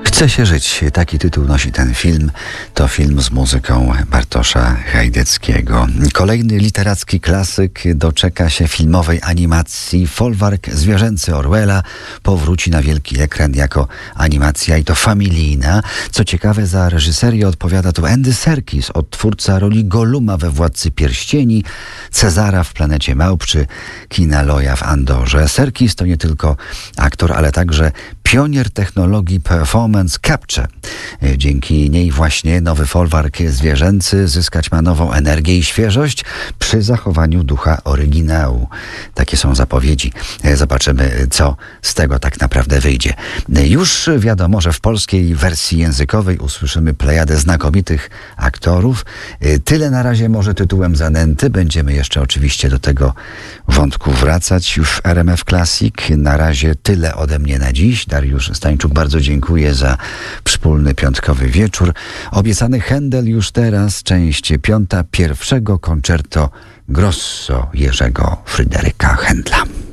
Chce się żyć. Taki tytuł nosi ten film. To film z muzyką Bartosza Hajdeckiego. Kolejny literacki klasyk doczeka się filmowej animacji. Folwark zwierzęcy Orwella powróci na wielki ekran jako animacja i to familijna. Co ciekawe, za reżyserię odpowiada tu Andy Serkis, odtwórca roli Golluma we Władcy Pierścieni, Cezara w Planecie Małp czy Kina Loja w Andorze. Serkis to nie tylko aktor, ale także pionier technologii Performance Capture. Dzięki niej właśnie nowy folwark zwierzęcy zyskać ma nową energię i świeżość przy zachowaniu ducha oryginału. Takie są zapowiedzi. Zobaczymy, co z tego tak naprawdę wyjdzie. Już wiadomo, że w polskiej wersji językowej usłyszymy plejadę znakomitych aktorów. Tyle na razie może tytułem zanęty. Będziemy jeszcze oczywiście do tego wątku wracać już w RMF Classic. Na razie tyle ode mnie na dziś. Dariusz Stańczuk, bardzo dziękuję za wspólny piątkowy wieczór. Obiecany Händel już teraz, część 5 pierwszego koncerto Grosso Jerzego Fryderyka Händla.